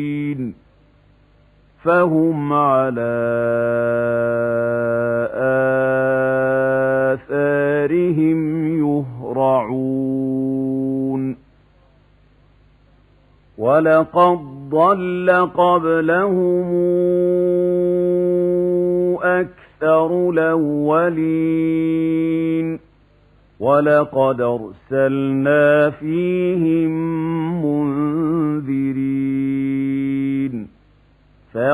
فهم على آثارهم يهرعون ولقد ضل قبلهم أكثر الأولين ولقد أرسلنا فيهم منذرين